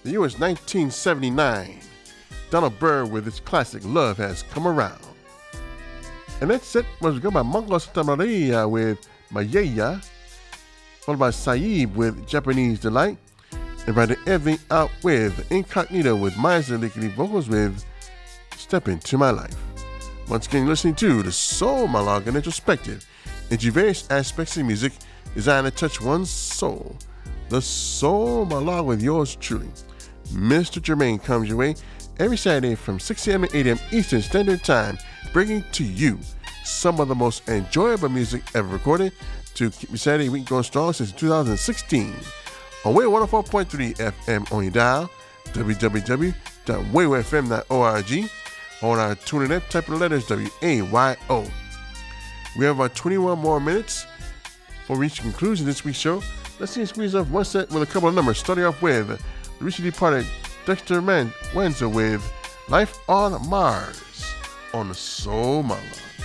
The year was 1979. Donald Byrd with his classic Love Has Come Around. And that set was done by Mongo Santa Maria with Mayaya, followed by Saeed with Japanese Delight, and writing everything out with Incognito with Miser Lickety vocals with Step Into My Life. Once again, listening to the Soul Monologue, an introspective into various aspects of music designed to touch one's soul. The Soul Monologue with yours truly, Mr. Jermaine, comes your way every Saturday from 6 a.m. to 8 a.m. Eastern Standard Time, bringing to you some of the most enjoyable music ever recorded to keep your Saturday week going strong since 2016. On Wave 104.3 FM on your dial, www.wavefm.org. On our tuning app, type in the letters WAYO. We have about 21 more minutes for reaching conclusion this week's show. Let's see and squeeze off one set with a couple of numbers, starting off with the recently departed Dexter Wenzel with Life on Mars on the Soul Monologue.